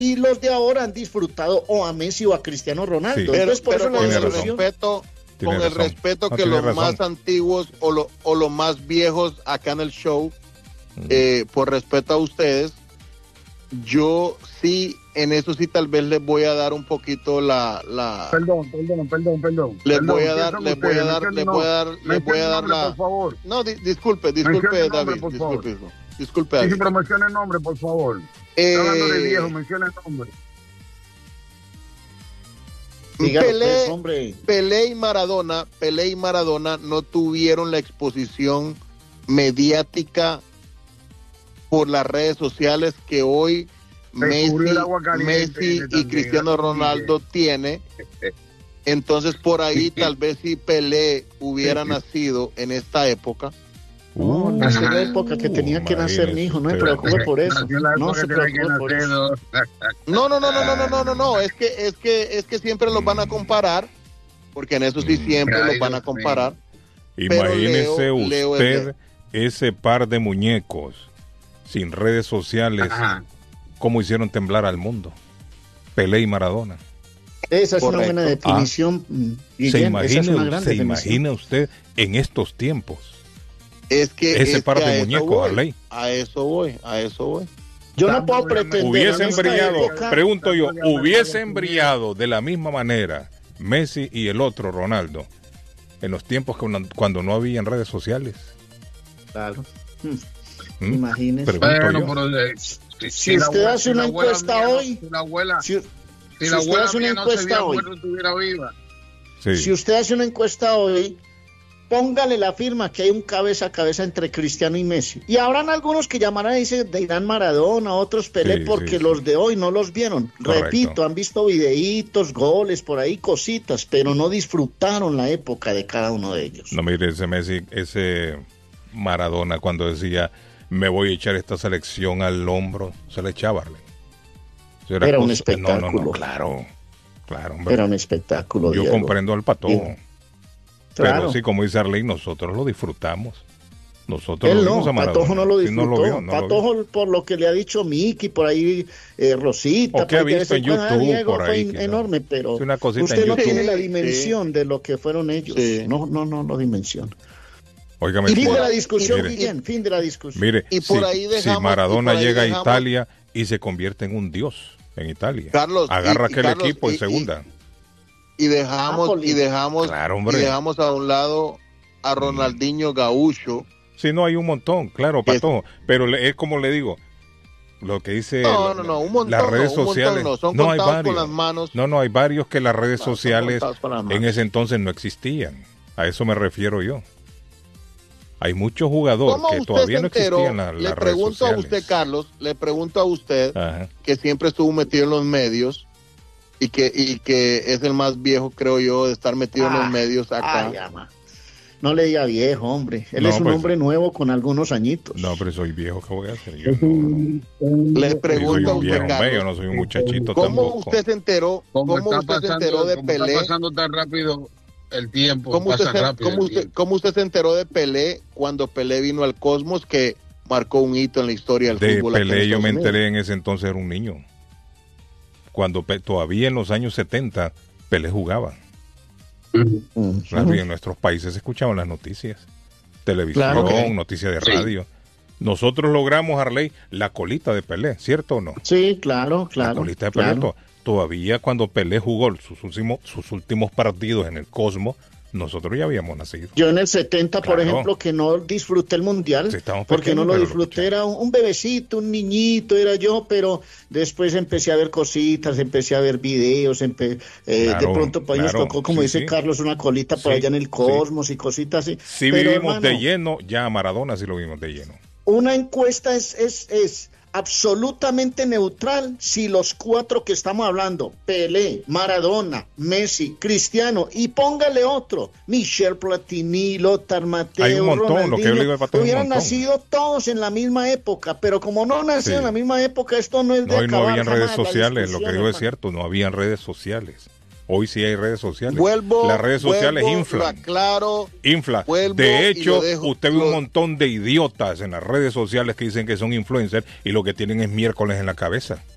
y los de ahora han disfrutado o a Messi o a Cristiano Ronaldo. Sí. Entonces, por pero eso con la el discusión... respeto, Tiene con el razón. respeto No, que tiene los razón. más antiguos o los más viejos acá en el show, por respeto a ustedes, yo sí, en eso sí tal vez les voy a dar un poquito Perdón. les voy a ¿Quién dar, son les voy a ustedes? dar, les voy a dar, les voy a dar Nombre, la... por favor. No, disculpe, Mencione el nombre, David, por favor. disculpe, Sí, David. pero mencione el nombre, por favor. Está hablando de viejo, mencione el nombre. Dígalo, pues, hombre. Pelé y Maradona no tuvieron la exposición mediática por las redes sociales que hoy Messi y Cristiano Ronaldo tiene. Entonces por ahí tal vez si Pelé hubiera nacido en esta época. Nació en la época que tenía que nacer mi hijo, no me preocupe por eso. No se preocupe por eso. No, es que siempre los van a comparar, porque en eso sí siempre los van a comparar. Imagínese Leo usted ese par de muñecos sin redes sociales, cómo hicieron temblar al mundo. Pelé y Maradona. Esa es una buena definición. ¿Se imagina usted en estos tiempos? Ese par de muñecos, Arley. A eso voy. Yo no puedo pretender. Hubiesen brillado, pregunto yo, hubiesen brillado de la misma manera Messi y el otro Ronaldo en los tiempos cuando no habían redes sociales. Claro. Imagínese. Si usted hace una encuesta hoy, si usted hace una encuesta hoy, si usted hace una encuesta hoy, póngale la firma que hay un cabeza a cabeza entre Cristiano y Messi. Y habrán algunos que llamarán y dirán Maradona, otros Pelé, porque los de hoy no los vieron. Correcto. Repito, han visto videitos, goles, por ahí cositas, pero no disfrutaron la época de cada uno de ellos. No, mire, ese Messi, ese Maradona, cuando decía, me voy a echar esta selección al hombro, se le echaba, Arley. Era un espectáculo. No, claro, hombre. Era un espectáculo. Yo Diego. comprendo al Patojo. Sí. Claro. Pero sí, como dice Arley, nosotros lo disfrutamos. Nosotros Él lo no, vimos a Maradona. Patojo no lo disfrutó. No lo vio, Patojo, por lo que le ha dicho Miki, por ahí Rosita. O que ha visto en YouTube, Diego, por ahí. Fue enorme, pero es una cosita usted en no YouTube. tiene la dimensión de lo que fueron ellos. Sí. No lo dimensiona. Óigame, Y fin de la mire, discusión, Guillén, fin de la discusión. Mire, Y por ahí dejamos- si Maradona y por ahí llega dejamos- a Italia y se convierte en un dios en Italia, Carlos, agarra aquel Carlos, equipo en segunda. Y dejamos Claro, hombre. y dejamos a un lado a Ronaldinho Gaúcho. Sí, no, hay un montón, claro, Patojo. Pero es como le digo, lo que dice un montón, las redes un montón sociales. son No, hay contados varios. con las manos. No, hay varios que las redes Son sociales contados con las manos. en ese entonces no existían. A eso me refiero yo. Hay muchos jugadores ¿Cómo que usted todavía se no enteró? existían las Le redes pregunto sociales. a usted, Carlos, le pregunto a usted, Ajá. que siempre estuvo metido en los medios y que es el más viejo, creo yo, de estar metido en los medios acá. Ay, ama. No le diga viejo, hombre. Él No, es un pues, hombre nuevo con algunos añitos. No, pero soy viejo, ¿qué voy a hacer? Yo no, Le soy pregunto a un usted, viejo, yo Carlos, no soy un muchachito ¿cómo tampoco. usted se enteró? ¿Cómo usted se enteró de Pelé? Está pasando tan rápido el tiempo. ¿Cómo usted se enteró de Pelé cuando Pelé vino al Cosmos, que marcó un hito en la historia del De fútbol? aquí en Pelé yo Estados me Unidos? enteré en ese entonces, era un niño. Cuando todavía en los años 70 Pelé jugaba. Claro, y en nuestros países se escuchaban las noticias. Televisión, Claro. noticias de radio. Nosotros logramos, Arley, la colita de Pelé, ¿cierto o no? Sí, claro. La colita de Pelé. Todavía cuando Pelé jugó sus últimos partidos en el Cosmos, nosotros ya habíamos nacido. Yo en el 70, por Claro. ejemplo, que no disfruté el Mundial, Sí, estábamos porque no pequeños, lo pero lo disfruté, era un bebecito, un niñito, era yo, pero después empecé a ver cositas, empecé a ver videos, de pronto pues, nos tocó, como dice Carlos, una colita por Sí, allá en el Cosmos y cositas así. Si Pero, vivimos hermano, de lleno, ya a Maradona sí lo vimos de lleno. una encuesta es absolutamente neutral si los cuatro que estamos hablando, Pelé, Maradona, Messi, Cristiano, y póngale otro, Michel Platini, Lothar Matthäus, Hay un montón, lo que yo le digo a Pato, hubieran un montón. nacido todos en la misma época, pero como no nacieron en la misma época, esto no es de No, y no acabar habían jamás redes la sociales, lo discusión, que digo es hermano. cierto, no habían redes sociales. Hoy sí hay redes sociales. Vuelvo, Las redes sociales lo inflan. aclaro. Infla. Vuelvo De y hecho, lo dejo- usted ve un lo- montón de idiotas en las redes sociales que dicen que son influencers y lo que tienen es miércoles en la cabeza.